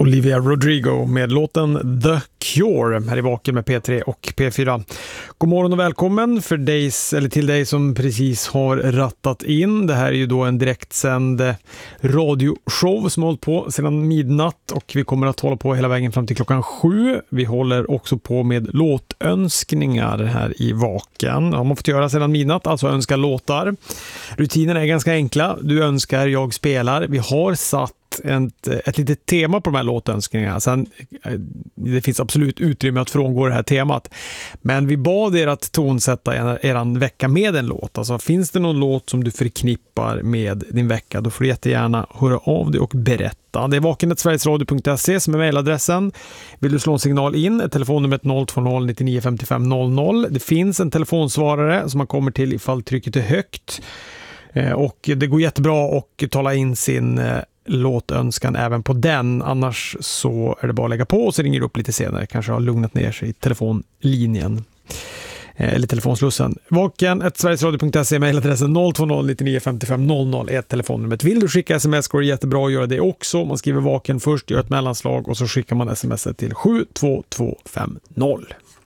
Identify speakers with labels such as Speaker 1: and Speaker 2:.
Speaker 1: Olivia Rodrigo med låten The Cure här i Vaken med P3 och P4. God morgon och välkommen till dig som precis har rattat in. Det här är ju då en direktsänd radioshow som har hållit på sedan midnatt och vi kommer att hålla på hela vägen fram till klockan 7. Vi håller också på med låtönskningar här i Vaken. Det har man fått göra sedan midnatt, alltså önska låtar. Rutinen är ganska enkla. Du önskar, jag spelar. Vi har satt ett litet tema på de här låtönskningarna. Sen, det finns absolut utrymme att frångå det här temat. Men vi bad er att tonsätta eran vecka med en låt. Alltså finns det någon låt som du förknippar med din vecka, då får du jättegärna höra av dig och berätta. Det är vaken@sverigesradio.se som är mejladressen. Vill du slå en signal in, telefonnumret 020 99 55 00. Det finns en telefonsvarare som man kommer till ifall trycket är högt. Och det går jättebra att tala in sin låtönskan även på den. Annars så är det bara att lägga på och så ringer du upp lite senare. Kanske har lugnat ner sig i telefonlinjen. Eller telefonslussen. Vaken@sverigesradio.se, mejladressen 020 99 55 00 är telefonnumret. Vill du skicka sms går det jättebra att göra det också. Man skriver Vaken först, gör ett mellanslag och så skickar man smset till 72250.